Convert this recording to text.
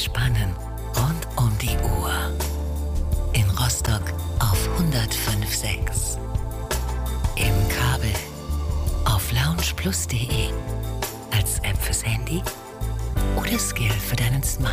Entspannen rund um die Uhr. In Rostock auf 105.6. Im Kabel auf loungeplus.de. Als App fürs Handy oder Skill für deinen Smart.